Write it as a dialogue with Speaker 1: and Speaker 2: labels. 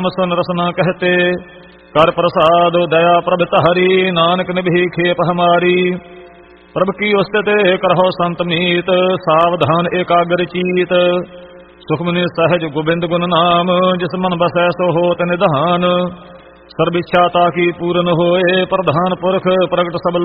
Speaker 1: सुन रसना कहते कर प्रसाद दया प्रभ तहरी नानक निभि खेप हमारी। प्रभ की उस्तित करहो संत मीत सावधान एकाग्र चीत। सुखमनि सहज गोबिंद गुण नाम जिस मन बसै सो होत निधान। सर्व इच्छा ताकी पूर्ण होए प्रधान पुरख प्रगट सब